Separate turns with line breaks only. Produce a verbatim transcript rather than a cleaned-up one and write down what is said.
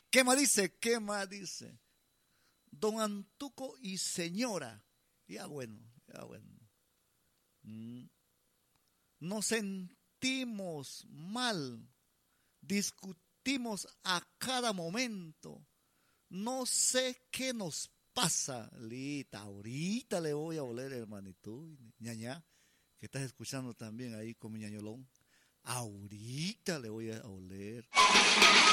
¿Qué más dice? ¿Qué más dice? Don Antuco y señora. Ya bueno, ya bueno. Mm. Nos sentimos mal, discutimos a cada momento. No sé qué nos pasa, Lita. Ahorita le voy a oler, hermanito. Ñaña, que estás escuchando también ahí con mi ñañolón. Ahorita le voy a oler.